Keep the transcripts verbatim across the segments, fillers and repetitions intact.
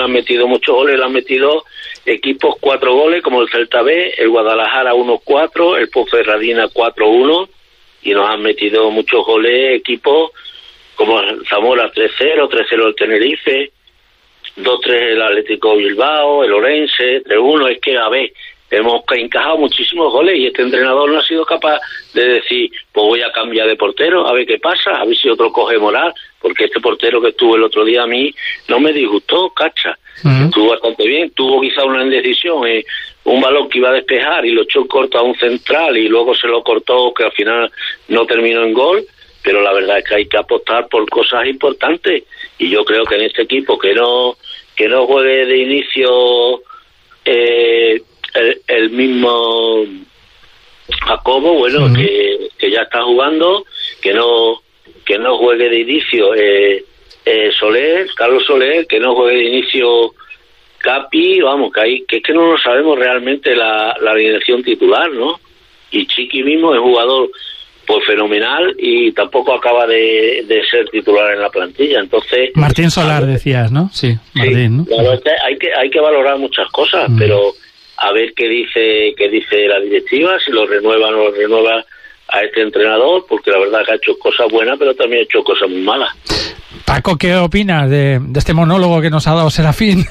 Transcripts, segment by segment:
le han metido muchos goles, le han metido equipos cuatro goles, como el Celta B, el Guadalajara uno cuatro, el Ponferradina cuatro uno, y nos han metido muchos goles equipos como el Zamora tres cero, tres cero el Tenerife, dos tres el Atlético Bilbao, el Orense, tres uno, es que, a ver, hemos encajado muchísimos goles y este entrenador no ha sido capaz de decir, pues voy a cambiar de portero, a ver qué pasa, a ver si otro coge moral, porque este portero que estuvo el otro día a mí no me disgustó, cacha. Uh-huh. Estuvo bastante bien, tuvo quizá una indecisión, eh, un balón que iba a despejar y lo echó corto a un central y luego se lo cortó, que al final no terminó en gol, pero la verdad es que hay que apostar por cosas importantes, y yo creo que en este equipo que no que no juegue de inicio eh, el, el mismo Jacobo, bueno, uh-huh. que, que ya está jugando, que no que no juegue de inicio eh, eh, Soler, Carlos Soler, que no juegue de inicio Capi, vamos, que hay, que es que no lo sabemos realmente la, la alineación titular, ¿no? Y Chiqui mismo es jugador pues fenomenal y tampoco acaba de, de ser titular en la plantilla, entonces... Martín Solar decías, ¿no? Sí, Martín, sí, ¿no? Claro, hay que hay que valorar muchas cosas, mm. pero a ver qué dice qué dice la directiva, si lo renueva o no lo renueva a este entrenador, porque la verdad que ha hecho cosas buenas, pero también ha hecho cosas muy malas. Paco, ¿qué opinas de, de este monólogo que nos ha dado Serafín?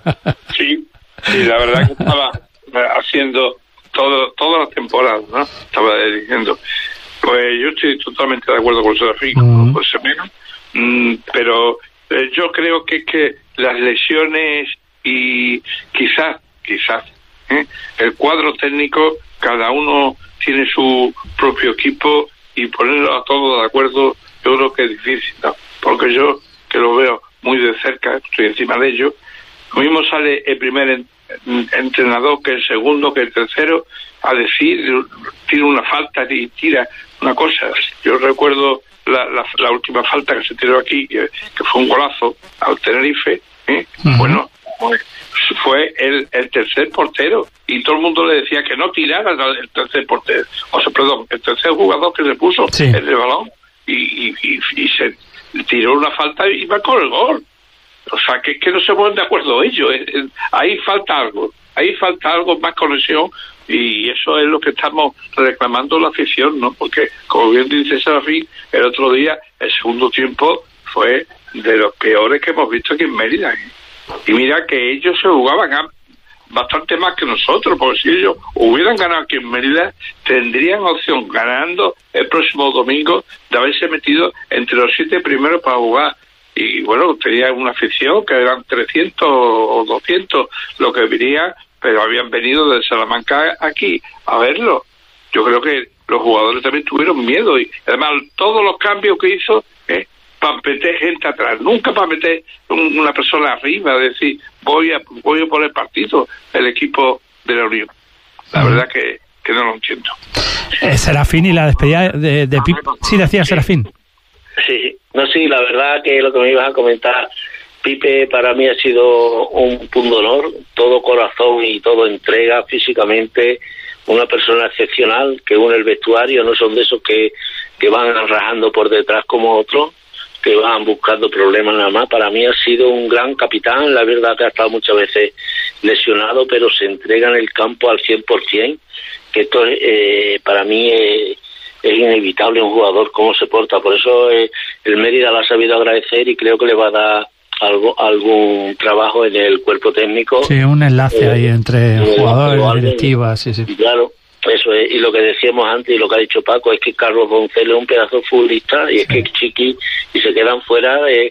Sí, sí, la verdad que estaba haciendo todo toda la temporada, ¿no? Estaba diciendo... Pues yo estoy totalmente de acuerdo con Serafín, mm. con Semeno, mm, pero eh, yo creo que es que las lesiones y quizás, quizás, ¿eh? el cuadro técnico, cada uno tiene su propio equipo y ponerlo a todos de acuerdo, yo creo que es difícil, ¿no? Porque yo, que lo veo muy de cerca, estoy encima de ello, lo mismo sale el primer en, en, entrenador que el segundo, que el tercero, a decir, tira una falta y tira una cosa. Yo recuerdo la, la, la última falta que se tiró aquí, que, que fue un golazo al Tenerife, ¿eh? Uh-huh. Bueno, pues, fue el, el tercer portero y todo el mundo le decía que no tirara el tercer portero, o sea, perdón, el tercer jugador que se puso sí. el balón y, y, y, y se tiró una falta y marcó el gol. O sea, que, que no se ponen de acuerdo ellos. Ahí falta algo, ahí falta algo, más conexión, y eso es lo que estamos reclamando la afición, ¿no? Porque, como bien dice Serafín, el otro día, el segundo tiempo fue de los peores que hemos visto aquí en Mérida, ¿eh? Y mira que ellos se jugaban a bastante más que nosotros, porque si ellos hubieran ganado aquí en Mérida, tendrían opción, ganando el próximo domingo, de haberse metido entre los siete primeros para jugar. Y bueno, tenía una afición que eran trescientos o doscientos lo que vinieran, pero habían venido de Salamanca aquí a verlo. Yo creo que los jugadores también tuvieron miedo y además todos los cambios que hizo eh, para meter gente atrás, nunca para meter un, una persona arriba, decir voy a voy a poner partido el equipo de la Unión. La uh-huh. verdad que, que no lo entiendo. Eh, Serafín y la despedida de, de Pipe. Sí, decía Serafín. Sí, no, sí, la verdad que lo que me ibas a comentar, Pipe para mí ha sido un punto de honor, todo corazón y todo entrega físicamente, una persona excepcional que une el vestuario, no son de esos que, que van rajando por detrás como otros, que van buscando problemas nada más. Para mí ha sido un gran capitán, la verdad que ha estado muchas veces lesionado, pero se entrega en el campo al cien por ciento, que esto eh, para mí es... es inevitable un jugador cómo se porta, por eso eh, el Mérida lo ha sabido agradecer y creo que le va a dar algo algún trabajo en el cuerpo técnico. Sí, un enlace eh, ahí entre jugadores y directivas, sí, sí. Claro, eso es, y lo que decíamos antes y lo que ha dicho Paco es que Carlos González es un pedazo de futbolista y sí. es que Chiqui y se quedan fuera de,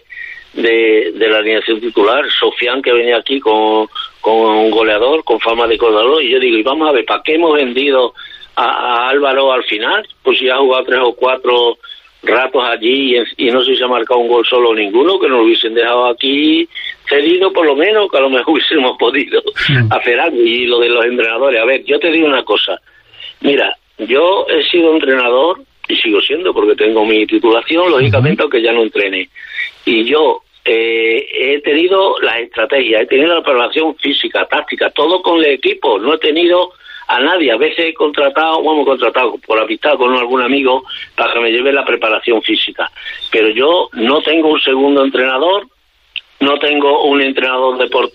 de, de la alineación titular. Sofián, que venía aquí con, con un goleador, con fama de goleador, y yo digo, y vamos a ver, ¿para qué hemos vendido A, a Álvaro al final? Pues si ha jugado tres o cuatro ratos allí y, en, y no sé si se ha marcado un gol solo ninguno, que nos lo hubiesen dejado aquí cedido por lo menos, que a lo mejor hubiésemos podido mm. hacer algo. Y lo de los entrenadores, a ver, yo te digo una cosa, mira, yo he sido entrenador y sigo siendo porque tengo mi titulación, lógicamente, mm-hmm. aunque ya no entrene, y yo eh, he tenido las estrategias, he tenido la preparación física, táctica, todo con el equipo, no he tenido a nadie, a veces he contratado, bueno, he contratado por amistad con algún amigo para que me lleve la preparación física, pero yo no tengo un segundo entrenador, no tengo un entrenador deportivo